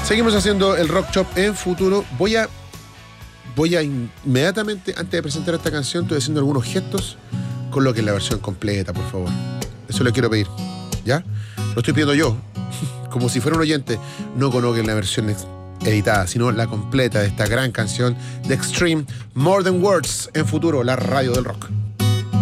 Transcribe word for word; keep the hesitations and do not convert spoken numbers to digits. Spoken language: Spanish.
Seguimos haciendo el Rock Shop en Futuro. Voy a voy a inmediatamente, antes de presentar esta canción, estoy haciendo algunos gestos con lo que es la versión completa, por favor. Eso le quiero pedir, ¿ya? Lo estoy pidiendo yo, como si fuera un oyente. No coloquen la versión editada, sino la completa de esta gran canción de Extreme, More Than Words, en Futuro, la radio del rock.